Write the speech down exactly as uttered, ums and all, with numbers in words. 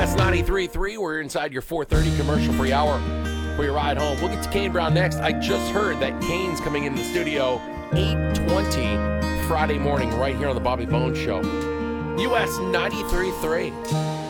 S ninety-three point three, we're inside your four thirty commercial-free hour for your ride home. We'll get to Kane Brown next. I just heard that Kane's coming in the studio eight twenty Friday morning right here on the Bobby Bones Show. U S ninety-three point three.